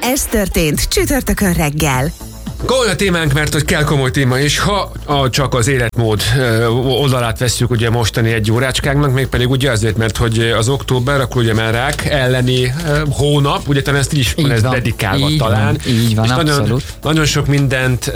Ez történt csütörtökön reggel. Komoly a témánk, mert hogy kell komoly téma is, ha csak az életmód oldalát vesszük ugye mostani egy órácskánknak, mégpedig ugye azért, mert hogy az október, akkor ugye már rák elleni hónap, ugye talán ezt is van ez dedikálva talán. Így van, és abszolút. nagyon sok mindent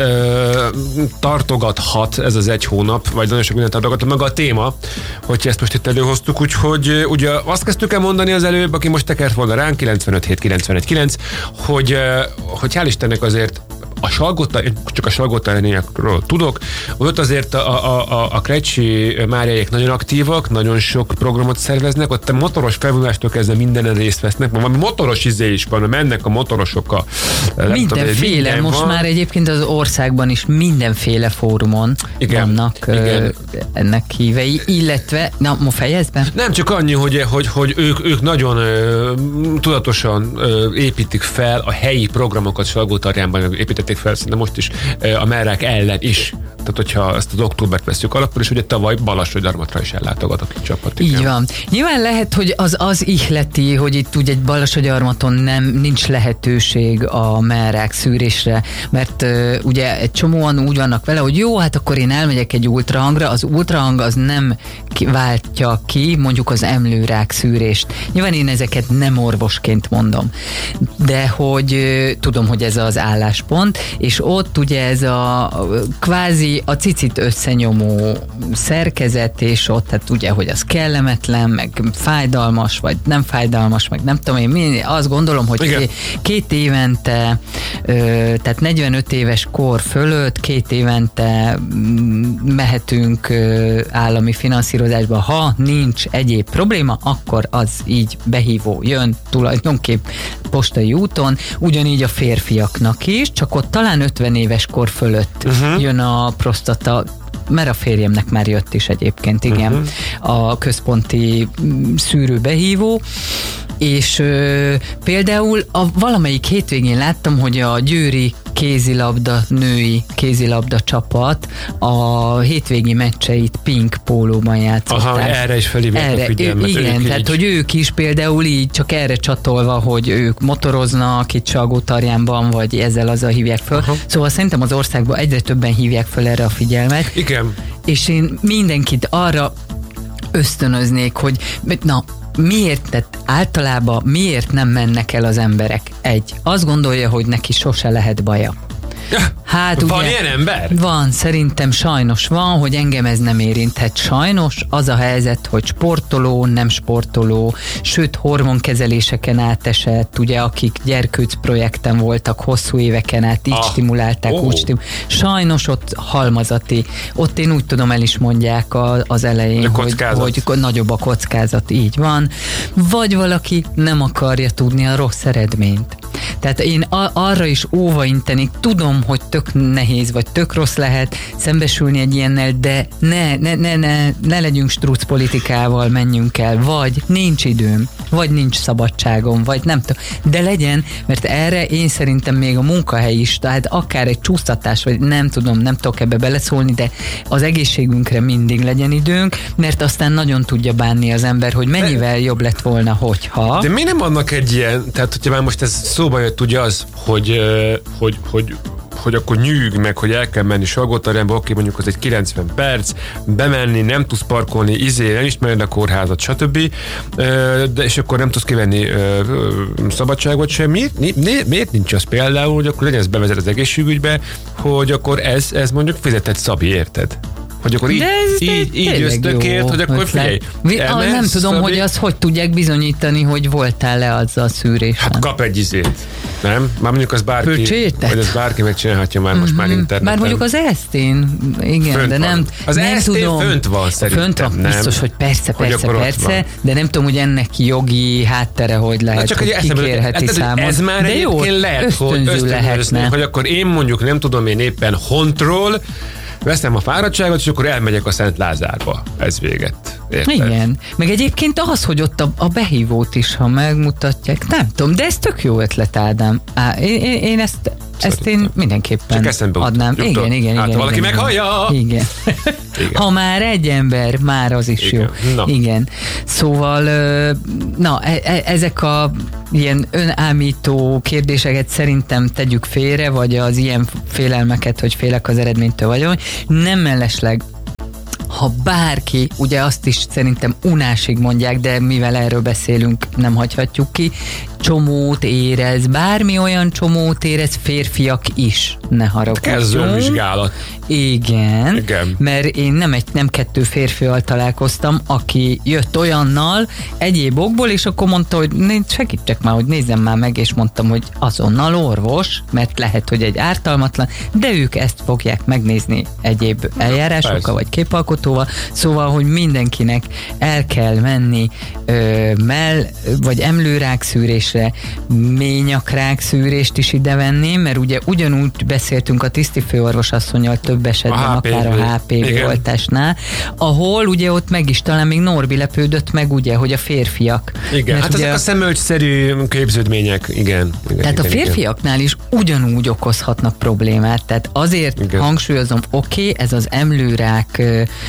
tartogathat ez az egy hónap, vagy nagyon sok mindent tartogathat maga a téma, hogyha ezt most itt előhoztuk, úgyhogy ugye azt kezdtük el mondani az előbb, aki most tekert volna ránk, 95.7.959, hogy hál' Istennek azért csak a Salgótarjáról tudok, ott azért a Krecsi Máriáék nagyon aktívak, nagyon sok programot szerveznek, ott a motoros felvonulástól kezdve mindenen részt vesznek, valami motoros is van, mennek a motorosok mindenféle, most van. Már egyébként az országban is mindenféle fórumon vannak ennek hívei, illetve, fejezd be? Nem, csak annyi, hogy ők nagyon tudatosan építik fel a helyi programokat Salgótarjánban, építették fel, de most is a merrák ellen is. Tehát, hogyha ezt az októbert veszük alapul, és ugye tavaly Balassagyarmatra is ellátogatott a csapat. Így van. Nyilván lehet, hogy az ihleti, hogy itt ugye egy Balassagyarmaton nincs lehetőség a merrák szűrésre, mert ugye egy csomóan úgy vannak vele, hogy jó, hát akkor én elmegyek egy ultrahangra, az ultrahang az nem váltja ki mondjuk az emlőrák szűrést. Nyilván én ezeket nem orvosként mondom, de hogy tudom, hogy ez az álláspont, és ott ugye ez a kvázi a cicit összenyomó szerkezet, és ott hát ugye, hogy az kellemetlen, meg fájdalmas, vagy nem fájdalmas, meg nem tudom én azt gondolom, hogy 2 évente, tehát 45 éves kor fölött 2 évente mehetünk állami finanszírozásba, ha nincs egyéb probléma, akkor az így behívó jön tulajdonképp postai úton, ugyanígy a férfiaknak is, csak ott talán 50 éves kor fölött jön a prostata, mert a férjemnek már jött is egyébként, igen, a központi szűrőbehívó, és például valamelyik hétvégén láttam, hogy a győri női kézilabda csapat a hétvégi meccseit pink pólóban játszották. Aha, erre is felhívják a figyelmet. Igen, tehát hogy ők is például így csak erre csatolva, hogy ők motoroznak itt Salgótarjánban, vagy ezzel hívják föl. Aha. Szóval szerintem az országban egyre többen hívják föl erre a figyelmet. Igen. És én mindenkit arra ösztönöznék, hogy miért, tehát általában miért nem mennek el az emberek? Azt gondolja, hogy neki sose lehet baja. Hát van ugye, ilyen ember? Van, szerintem sajnos van, hogy engem ez nem érinthet. Sajnos az a helyzet, hogy sportoló, nem sportoló, sőt hormonkezeléseken átesett, ugye akik gyerkőc projekten voltak hosszú éveken át, így stimulálták, úgy stimulálták. Sajnos ott halmazati, ott én úgy tudom, el is mondják az elején, hogy nagyobb a kockázat, így van. Vagy valaki nem akarja tudni a rossz eredményt. Tehát én arra is óvaintenik, tudom, hogy tök nehéz, vagy tök rossz lehet szembesülni egy ilyennel, de ne legyünk struc politikával, menjünk el, vagy nincs időm, vagy nincs szabadságom, vagy nem tudom, de legyen, mert erre én szerintem még a munkahely is, tehát akár egy csúsztatás, vagy nem tudok ebbe beleszólni, de az egészségünkre mindig legyen időnk, mert aztán nagyon tudja bánni az ember, hogy mennyivel jobb lett volna, hogyha... De mi nem annak egy ilyen, tehát hogyha már most ez szóba jött ugye az, hogy akkor nyűg meg, hogy el kell menni Salgótarjánba, oké, mondjuk az egy 90 perc, bemenni, nem tudsz parkolni, nem ismered a kórházat, stb. De és akkor nem tudsz kivenni szabadságot sem. Miért nincs az például, hogy akkor legyen ez bevezet az egészségügybe, hogy akkor ez mondjuk fizetett Szabi, érted? Hogy akkor így ösztökélt, hogy akkor figyelj. Nem tudom, hogy azt hogy tudják bizonyítani, hogy voltál-e azzal a szűrésen. Hát kap egy nem? Már mondjuk az bárki, vagy az bárki megcsinálhatja már most már interneten. Már mondjuk az ESZT-n, igen, fönt de nem tudom. Fönt van szerintem. Fönt van, nem? biztos, hogy persze, de nem tudom, hogy ennek jogi háttere hogy lehet, csak hogy kikérheti számon. Ez már de jó, lehet, hogy ösztönözni, hogy akkor én mondjuk nem tudom, én éppen Hontról veszem a fáradtságot, és akkor elmegyek a Szent Lázárba. Ez véget. Érted? Igen. Meg egyébként az, hogy ott a behívót is, ha megmutatják, nem tudom, de ez tök jó ötlet, Ádám. Én ezt Ezt én mindenképpen adnám. Igen. Hát valaki meghallja! Igen. Ha már egy ember, már az is jó. Igen. Szóval, ezek a ilyen önállító kérdéseket szerintem tegyük félre, vagy az ilyen félelmeket, hogy félek az eredménytől vagy, nem mellesleg. Ha bárki, ugye azt is szerintem unásig mondják, de mivel erről beszélünk, nem hagyhatjuk ki, csomót érez, bármi olyan csomót érez, férfiak is, ne haragudjunk. Ez önvizsgálat. Igen, mert én nem 2 férfival találkoztam, aki jött olyannal egyéb okból, és akkor mondta, hogy segítsek már, hogy nézzem már meg, és mondtam, hogy azonnal orvos, mert lehet, hogy egy ártalmatlan, de ők ezt fogják megnézni egyéb eljárásokkal, vagy képalkotóval, szóval, hogy mindenkinek el kell menni vagy emlőrákszűrésre, ményakrák-szűrést is ide venni, mert ugye ugyanúgy beszéltünk a tisztifőorvosasszonnyal több esetben, akár a HPV oltásnál, ahol ugye ott meg is talán még Norbi lepődött meg, ugye, hogy a férfiak. Igen, hát ezek a szemölcsszerű képződmények, igen. Tehát a férfiaknál is ugyanúgy okozhatnak problémát, tehát azért hangsúlyozom, ez az emlőrák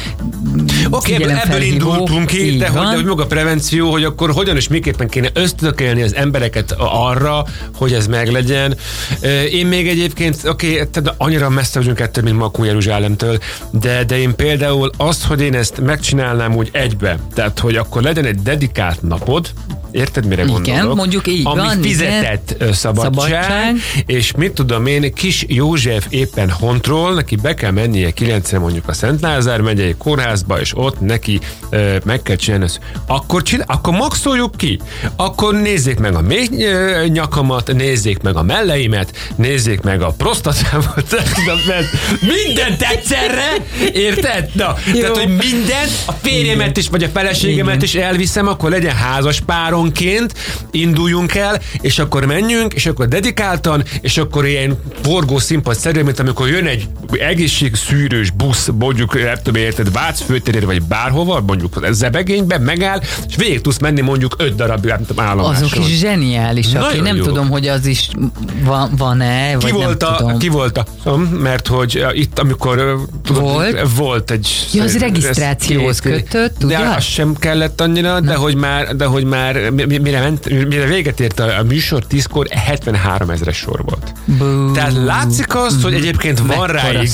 ebből indultunk ki, de hogy maga a prevenció, hogy akkor hogyan és miképpen kéne ösztökélni az embereket arra, hogy ez meglegyen. Én még egyébként, tehát annyira messze vagyunk ettől, mint Makó Jeruzsálemtől, de én például azt, hogy én ezt megcsinálnám úgy egybe, tehát hogy akkor legyen egy dedikált napod, érted, mire gondolok? Igen, mondjuk így ami van. Fizetett szabadság, és mit tudom én, kis József éppen Hontról, neki be kell mennie 9-re mondjuk a Szent Lázár megyei kórházba, és ott neki meg kell csinálni. Akkor maxoljuk ki. Akkor nézzék meg a mély nyakamat, nézzék meg a melleimet, nézzék meg a prostatámat, mindent egyszerre, érted? Na, tehát, hogy mindent, a férjemet is, vagy a feleségemet is elviszem, akkor legyen házas páronként, induljunk el, és akkor menjünk, és akkor dedikáltan, és akkor ilyen forgó színpadszerű, mint amikor jön egy egészségszűrős busz, mondjuk, érted, Vác főtérére, vagy bárhova, mondjuk Zebegénybe, megáll, és végig tudsz menni mondjuk 5 darab állomáson. Azok is zseniálisak. Én nem tudom, hogy az is van-e, vagy nem tudom. Ki volt mert hogy itt, amikor volt egy... Ja, az regisztrációhoz kötött, ugye? De az sem kellett annyira, de hogy már mire véget ért a műsor 10-kor 73 000 sor volt. Tehát látszik azt, hogy egyébként van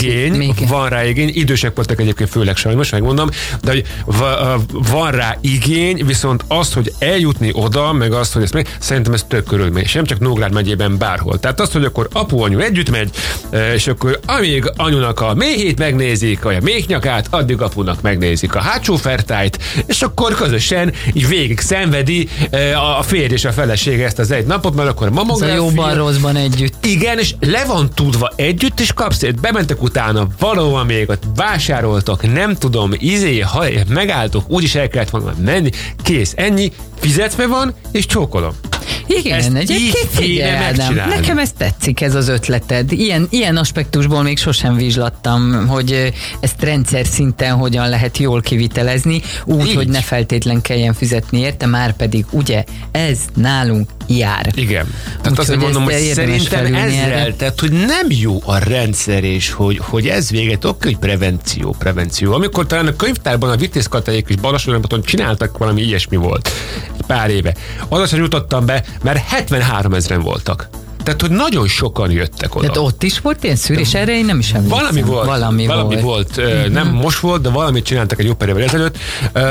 rá igény, idősek voltak egyébként főleg sajnos, megmondom, de hogy van rá igény, viszont az, hogy eljutni oda, meg azt, hogy ezt meg, szerintem ez tök körülmény, sem csak Nógrád megyében bárhol. Tehát az, hogy akkor apu-anyu együtt megy, és akkor amíg anyunak a méhét megnézik, vagy a méhnyakát, addig apunak megnézik a hátsó fertájt, és akkor közösen így végig szenvedi a férj és a felesége ezt az egy napot, mert akkor mamográfia. Ez a jóban rosszban együtt. Igen, és le van tudva együtt, és kapsz egy, bementek utána, valóban még ott vásároltak, nem tudom, megálltok, úgyis el kellett volna menni, kész, ennyi, fizetve van, és csókolom. Igen, egyébként figyelj, nekem ez tetszik, ez az ötleted. Ilyen aspektusból még sosem vizslattam, hogy ezt rendszer szinten hogyan lehet jól kivitelezni, úgy, hogy ne feltétlen kelljen fizetni érte, már pedig ugye ez nálunk jár. Igen. Tehát azt mondom, hogy szerintem ezzel, tehát hogy nem jó a rendszer, és hogy ez véget, hogy prevenció. Amikor talán a könyvtárban a Vitézkatályék és Balassagyarmaton csináltak, valami ilyesmi volt pár éve. Azon sem jutottam be, mert 73 000 voltak. Tehát, hogy nagyon sokan jöttek oda. Tehát ott is volt ilyen szűrés, erre én nem is emlékszem. Valami volt. Nem most volt, de valamit csináltak egy jó pár évvel ezelőtt,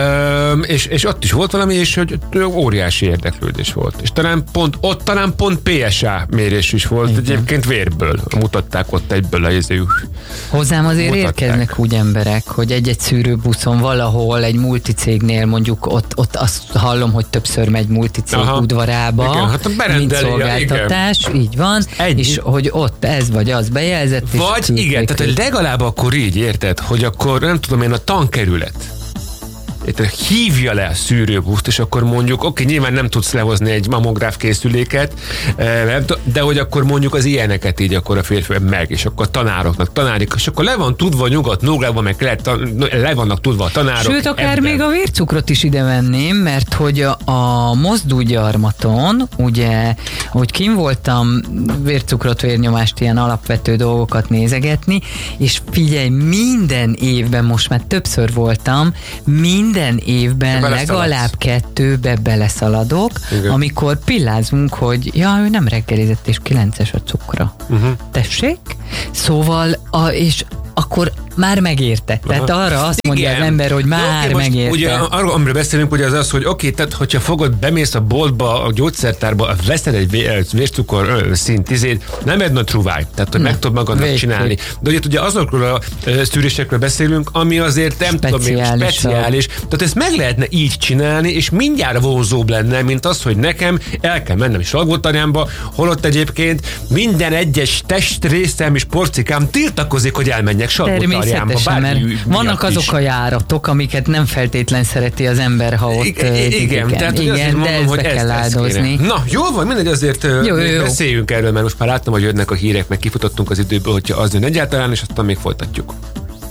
és ott is volt valami, és hogy óriási érdeklődés volt. És talán pont PSA mérés is volt, egyébként vérből. Mutatták ott egyből a Hozzám azért érkeznek úgy emberek, hogy egy szűrőbuszon valahol egy multicégnél mondjuk ott azt hallom, hogy többször megy multicég udvarába, igen, hát mint szolgáltatás, így van, és hogy ott ez vagy az bejelzett. Vagy igen, tehát legalább akkor így érted, hogy akkor nem tudom én a tankerület hívja le a szűrőbuszt, és akkor mondjuk, nyilván nem tudsz lehozni egy mamográf készüléket, de hogy akkor mondjuk az ilyeneket így akkor a férfi meg, és akkor tanárik, és akkor le van tudva Nógrádban, meg le vannak tudva a tanárok. Sőt, akár még a vércukrot is ide venném, mert hogy a Mozdulgyarmaton, ugye hogy kim voltam vércukrot, vérnyomást, ilyen alapvető dolgokat nézegetni, és figyelj, minden évben, most már többször voltam, minden évben legalább 2-be beleszaladok, igen. Amikor pillázunk, hogy ő nem reggelizett, és 9-es a cukra. Tessék? Szóval, és akkor már megérte. Tehát arra azt mondja az ember, hogy már megérte. Ugye arról, amiről beszélünk, ugye az, hogy oké, tehát hogyha fogod, bemész a boltba, a gyógyszertárba, veszed egy vércukor szint nem egy nagy truváj, tehát hogy meg tudod magadnak csinálni. De ugye azokról a szűrésekről beszélünk, ami azért nem tudom még speciális. Tehát ezt meg lehetne így csinálni, és mindjárt vonzóbb lenne, mint az, hogy nekem el kell mennem Salgótarjánba, holott egyébként minden egyes testrészem és porcikám tiltakozik, hogy elmenjek Salgótarjánba. Természetesen, mert vannak azok a járatok, amiket nem feltétlen szereti az ember, ha ott igen, tehát igen, de ezt be kell áldozni. Na, jó van, mindegy, azért beszéljünk erről, mert most már láttam, hogy jönnek a hírek, meg kifutottunk az időből, hogyha az jön egyáltalán, és aztán még folytatjuk.